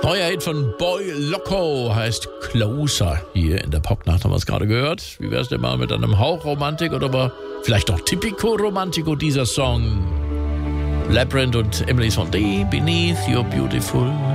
Neuer Hit von Boy Loco heißt Closer. Hier in der Popnacht haben wir es gerade gehört. Wie wär's denn mal mit einem Hauch Romantik oder aber vielleicht auch Typico Romantico, dieser Song? Labyrinth und Emily Sandé, Beneath Your Beautiful